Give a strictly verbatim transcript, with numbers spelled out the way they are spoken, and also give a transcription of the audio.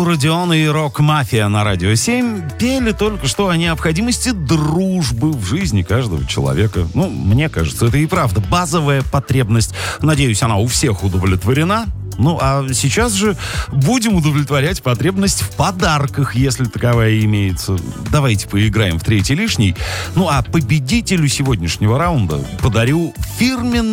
Родион и Рок-мафия на Радио семь пели только что о необходимости дружбы в жизни каждого человека. Ну, мне кажется, это и правда базовая потребность. Надеюсь, она у всех удовлетворена. Ну, а сейчас же будем удовлетворять потребность в подарках, если таковая имеется. Давайте поиграем в третий лишний. Ну, а победителю сегодняшнего раунда подарю фирменный